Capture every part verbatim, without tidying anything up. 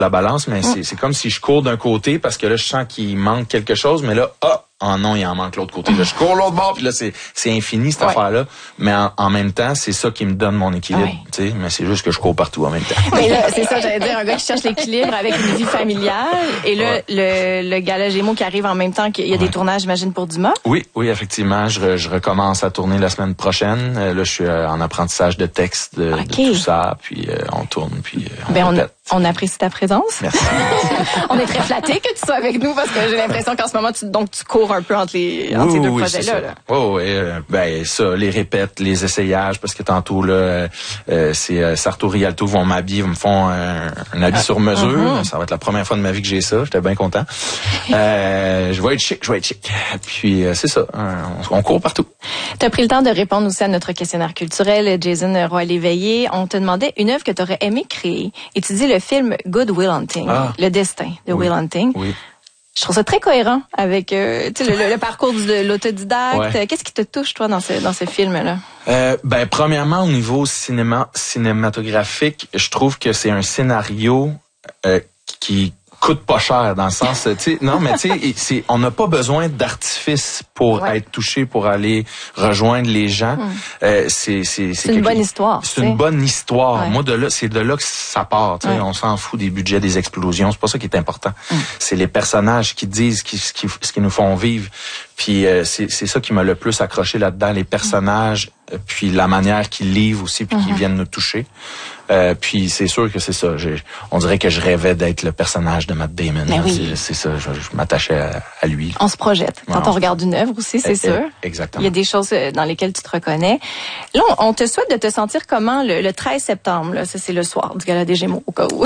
la balance, mais c'est, c'est comme si je cours d'un côté parce que là, je sens qu'il manque quelque chose, mais là, ah, oh non, il en manque l'autre côté. Là, je cours l'autre bord, puis là, c'est, c'est infini, cette ouais. affaire-là. Mais en, en même temps, c'est ça qui me donne mon équilibre, ouais. tu sais, mais c'est juste que je cours partout en même temps. Mais là, c'est ça, j'allais dire, un gars qui cherche l'équilibre avec une vie familiale, et là, ouais. le, le gala Gémeaux qui arrive en même temps qu'il y a ouais. des tournages, j'imagine, pour Dumas. Oui, oui, effectivement, je, je recommence à tourner la semaine prochaine. Euh, là, je suis euh, en apprentissage de texte, de, okay. de tout ça, puis euh, on tourne, puis euh, on ben, répète. On, on apprécie ta présence. Merci. On est très flattés que tu sois avec nous parce que j'ai l'impression qu'en ce moment, tu, donc, tu cours un peu entre les, entre oui, ces deux oui, projets-là. Là. Oh, oui, euh, ben, ça, les répètes, les essayages, parce que tantôt, là, euh, c'est euh, Sarto Rialto vont m'habiller, me font un, un habit sur mesure. Uh-huh. Ça va être la première fois de ma vie que j'ai ça. J'étais bien content. euh, je vais être chic, je vais être chic. Puis, euh, c'est ça. On, on court partout. Tu as pris le temps de répondre aussi à notre questionnaire culturel, Jason Roy-Léveillé. On te demandait une œuvre que tu aurais aimé créer. Et tu dis le film Good Will Hunting, ah. Le destin de oui. Will Hunting. Oui. Je trouve ça très cohérent avec euh, le, le, le parcours de l'autodidacte. Ouais. Qu'est-ce qui te touche, toi, dans ce, dans ce film-là? Euh, ben, premièrement, au niveau cinéma, cinématographique, je trouve que c'est un scénario euh, qui coûte pas cher, dans le sens, tu sais, non, mais tu sais, on n'a pas besoin d'artifice pour ouais. être touché, pour aller rejoindre les gens. Hum. Euh, c'est, c'est, c'est, c'est une bonne histoire. C'est une bonne histoire. Ouais. Moi, de là, c'est de là que ça part. Tu sais, ouais. On s'en fout des budgets, des explosions. C'est pas ça qui est important. Hum. C'est les personnages qui disent qui, ce qui, ce qui nous font vivre. Puis euh, c'est, c'est ça qui m'a le plus accroché là-dedans, les personnages, hum. puis la manière qu'ils livrent aussi, puis hum. qu'ils viennent nous toucher. Euh, puis c'est sûr que c'est ça. J'ai, on dirait que je rêvais d'être le personnage de Matt Damon. Oui. C'est, c'est ça. Je, je m'attachais à, à lui. On se projette quand on, on regarde une œuvre aussi, c'est eh, sûr. Exactement. Il y a des choses dans lesquelles tu te reconnais. Là, on, on te souhaite de te sentir comment le, le treize septembre. Là, ça c'est le soir du Gala des Gémeaux au cas où.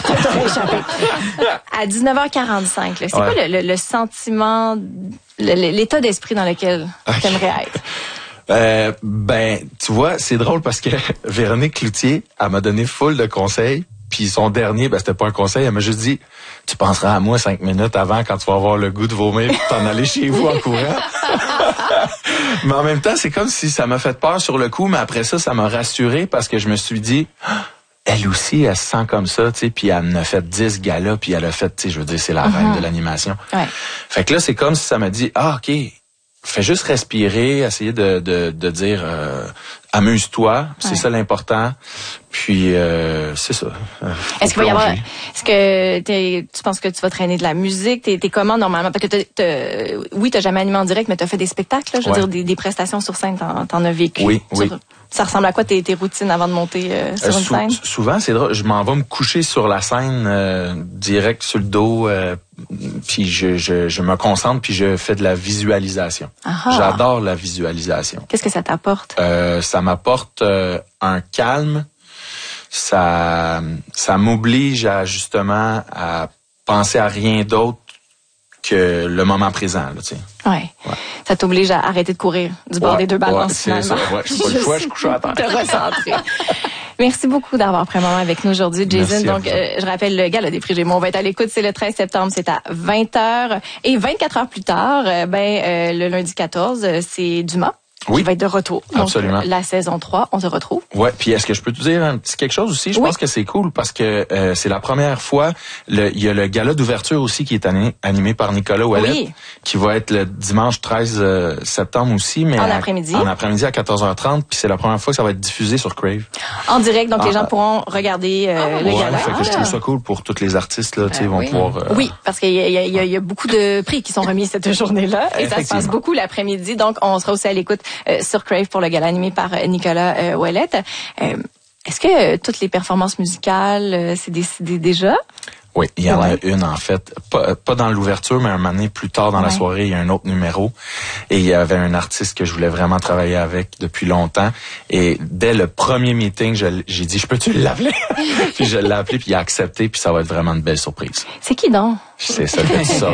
À dix-neuf heures quarante-cinq. Là, c'est ouais. quoi le, le, le sentiment, le, l'état d'esprit dans lequel okay. tu aimerais être? Euh, ben, tu vois, c'est drôle parce que Véronique Cloutier, elle m'a donné full de conseils. Puis son dernier, ben c'était pas un conseil, elle m'a juste dit, tu penseras à moi cinq minutes avant quand tu vas avoir le goût de vomir puis t'en aller chez vous en courant. Mais en même temps, c'est comme si ça m'a fait peur sur le coup, mais après ça, ça m'a rassuré parce que je me suis dit, elle aussi, elle se sent comme ça, tu sais, puis elle en a fait dix galas, puis elle a fait, tu sais, je veux dire, c'est la mm-hmm. reine de l'animation. Ouais. Fait que là, c'est comme si ça m'a dit, ah, OK, fais juste respirer, essayer de, de, de dire euh, amuse-toi, c'est ouais. ça l'important. Puis euh, c'est ça. Euh, est-ce qu'il va y avoir, est-ce que t'es, tu penses que tu vas traîner de la musique? T'es, t'es comment normalement? Parce que t'as, t'as, oui, t'as jamais animé en direct, mais t'as fait des spectacles, là, je veux ouais. dire des, des prestations sur scène, t'en, t'en as vécu. Oui, sur, oui. Ça ressemble à quoi tes, tes routines avant de monter euh, sur euh, une sou- scène? Souvent, c'est drôle. Je m'en vais me coucher sur la scène euh, direct sur le dos, euh, puis je, je, je me concentre, puis je fais de la visualisation. Aha. J'adore la visualisation. Qu'est-ce que ça t'apporte? Euh, ça m'apporte euh, un calme. Ça, ça m'oblige à justement à penser à rien d'autre que le moment présent, là, tu sais. Ouais. ouais. Ça t'oblige à arrêter de courir du bord ouais, des deux balances, ouais, finalement. C'est ça, ouais. Je pas le choix, je couche à terre. Te recentrer. Merci beaucoup d'avoir pris un moment avec nous aujourd'hui, Jason. Merci Donc, euh, je rappelle, le Gala des Prix Gémeaux, on va être à l'écoute, c'est le treize septembre, c'est à vingt heures. Et vingt-quatre heures plus tard, euh, ben, euh, le lundi quatorze, c'est Dumas. Oui. Qui va être de retour. Donc, absolument. La saison trois, on te retrouve. Ouais. Puis est-ce que je peux te dire un petit quelque chose aussi? Je oui. pense que c'est cool parce que euh, c'est la première fois. Le, il y a le gala d'ouverture aussi qui est animé, animé par Nicolas Ouellet, oui. qui va être le dimanche treize septembre aussi, mais en à, après-midi. En après-midi à quatorze heures trente. Puis c'est la première fois que ça va être diffusé sur Crave. En direct, donc ah, les gens ah, pourront regarder euh, ah, le ouais, gala. Fait que ah, je trouve ça cool pour tous les artistes là, tu sais, euh, vont oui. pouvoir. Euh, oui, parce qu'il y a, il y, a, il y a beaucoup de prix qui sont remis cette journée-là et ça se passe beaucoup l'après-midi. Donc on sera aussi à l'écoute euh, sur Crave pour le gala animé par Nicolas euh, Ouellet. Euh, est-ce que euh, toutes les performances musicales, euh, c'est décidé déjà? Oui, il y en ouais. a une en fait, pas, pas dans l'ouverture, mais un moment donné, plus tard dans ouais. la soirée, il y a un autre numéro. Et il y avait un artiste que je voulais vraiment travailler avec depuis longtemps. Et dès le premier meeting, je, j'ai dit, je peux-tu l'appeler? Puis je l'ai appelé, puis il a accepté, puis ça va être vraiment une belle surprise. C'est qui donc? C'est ça que ça.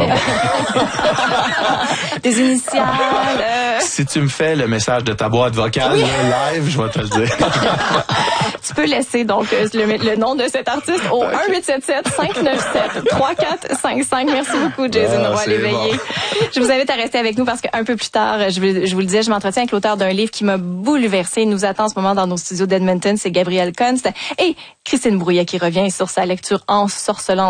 Des initiales. Euh... Si tu me fais le message de ta boîte vocale oui. live, je vais te le dire. Tu peux laisser donc le, le nom de cet artiste au okay. un huit sept sept cinq neuf sept trois quatre cinq cinq. Merci beaucoup, Jason ah, Roy-Léveillé. Bon. Je vous invite à rester avec nous parce qu'un peu plus tard, je, je vous le disais, je m'entretiens avec l'auteur d'un livre qui m'a bouleversé. Il nous attend en ce moment dans nos studios d'Edmonton. C'est Gabriel Kunst et Christine Brouillet qui revient sur sa lecture ensorcelante